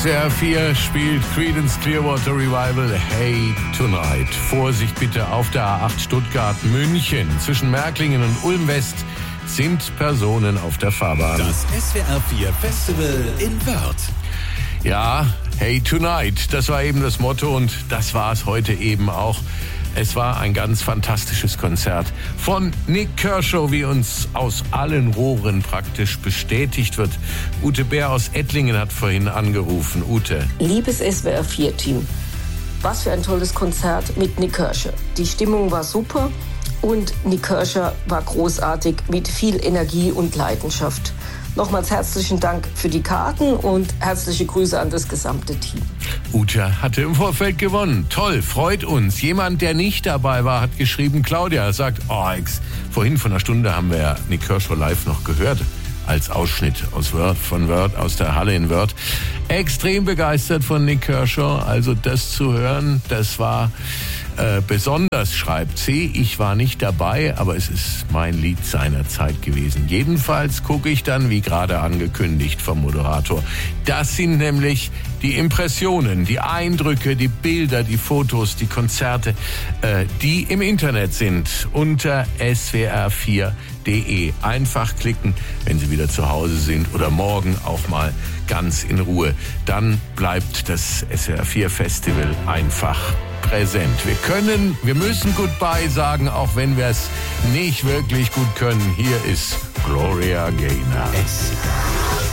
SWR 4 spielt Creedence Clearwater Revival Hey Tonight. Vorsicht bitte auf der A8 Stuttgart-München. Zwischen Märklingen und Ulm-West sind Personen auf der Fahrbahn. Das SWR 4 Festival in Wörth. Ja, Hey Tonight, das war eben das Motto und das war es heute eben auch. Es war ein ganz fantastisches Konzert von Nik Kershaw, wie uns aus allen Rohren praktisch bestätigt wird. Ute Bär aus Ettlingen hat vorhin angerufen. Ute. Liebes SWR4-Team, was für ein tolles Konzert mit Nik Kershaw. Die Stimmung war super und Nik Kershaw war großartig mit viel Energie und Leidenschaft. Nochmals herzlichen Dank für die Karten und herzliche Grüße an das gesamte Team. Ute hatte im Vorfeld gewonnen. Toll, freut uns. Jemand, der nicht dabei war, hat geschrieben, Claudia sagt, vorhin von einer Stunde haben wir ja Nik Kershaw live noch gehört. Als Ausschnitt aus Wörth, aus der Halle in Wörth. Extrem begeistert von Nik Kershaw. Also das zu hören, das war besonders, schreibt sie. Ich war nicht dabei, aber es ist mein Lied seiner Zeit gewesen. Jedenfalls gucke ich dann, wie gerade angekündigt vom Moderator. Das sind nämlich die Impressionen, die Eindrücke, die Bilder, die Fotos, die Konzerte, die im Internet sind. Unter swr4.de. Einfach klicken, wenn Sie wieder zu Hause sind oder morgen auch mal ganz in Ruhe. Dann bleibt das SWR4 Festival einfach präsent. Wir müssen Goodbye sagen, auch wenn wir es nicht wirklich gut können. Hier ist Gloria Gaynor.